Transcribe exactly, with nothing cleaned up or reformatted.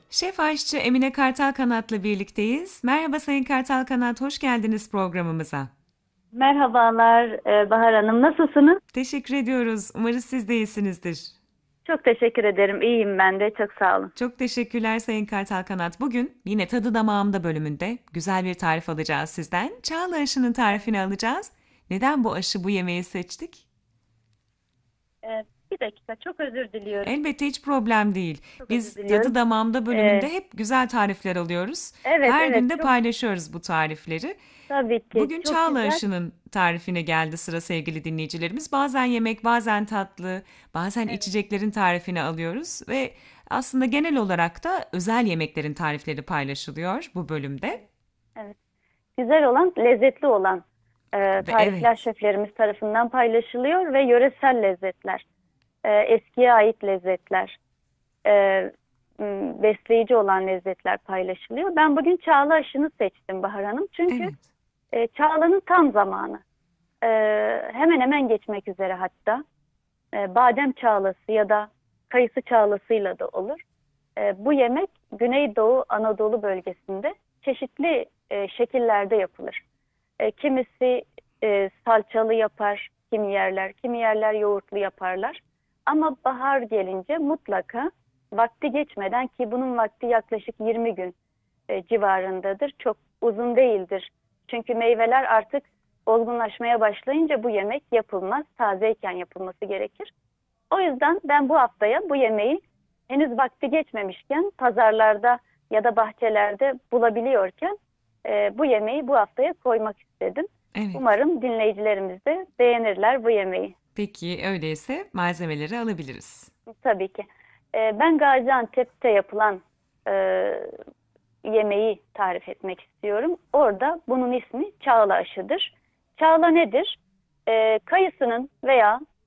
Şef aşçı Emine Kartalkanat'la birlikteyiz. Merhaba Sayın Kartalkanat, hoş geldiniz programımıza. Merhabalar e, Bahar Hanım. Nasılsınız? Teşekkür ediyoruz. Umarız siz de iyisinizdir. Çok teşekkür ederim. İyiyim ben de. Çok sağ olun. Çok teşekkürler Sayın Kartalkanat. Bugün yine Tadı Damağımda bölümünde güzel bir tarif alacağız sizden. Çağla aşının tarifini alacağız. Neden bu aşı, bu yemeği seçtik? E, bir dakika. Çok özür diliyorum. Elbette hiç problem değil. Çok özür Biz Tadı diliyorum. Damağımda E, bölümünde hep güzel tarifler alıyoruz. evet, Her evet. günde Çok paylaşıyoruz bu tarifleri. tabii ki. Bugün Çok Çağla güzel. aşının tarifine geldi sıra sevgili dinleyicilerimiz. Bazen yemek, bazen tatlı, bazen Evet, içeceklerin tarifini alıyoruz ve aslında genel olarak da özel yemeklerin tarifleri paylaşılıyor bu bölümde. evet, evet. Güzel olan, lezzetli olan e, Ve tarifler evet, şeflerimiz tarafından paylaşılıyor ve yöresel lezzetler, e, eskiye ait lezzetler, e, m, besleyici olan lezzetler paylaşılıyor. Ben bugün Çağla aşını seçtim Bahar Hanım. Çünkü evet, E, Çağla'nın tam zamanı. E, hemen hemen geçmek üzere hatta. E, badem çağlası ya da kayısı çağlasıyla da olur. E, bu yemek Güneydoğu Anadolu bölgesinde çeşitli e, şekillerde yapılır. E, kimisi e, salçalı yapar, kimi yerler, kimi yerler yoğurtlu yaparlar. Ama bahar gelince mutlaka vakti geçmeden, ki bunun vakti yaklaşık yirmi gün e, civarındadır. Çok uzun değildir. Çünkü meyveler artık olgunlaşmaya başlayınca bu yemek yapılmaz. Tazeyken yapılması gerekir. O yüzden ben bu haftaya bu yemeği henüz vakti geçmemişken pazarlarda ya da bahçelerde bulabiliyorken e, bu yemeği bu haftaya koymak istedim. evet. Umarım dinleyicilerimiz de beğenirler bu yemeği. Peki öyleyse malzemeleri alabiliriz. Tabii ki. E, ben Gaziantep'te yapılan e, yemeği tarif etmek istiyorum. Orada bunun ismi çağla aşıdır. Çağla nedir? E, kayısının veya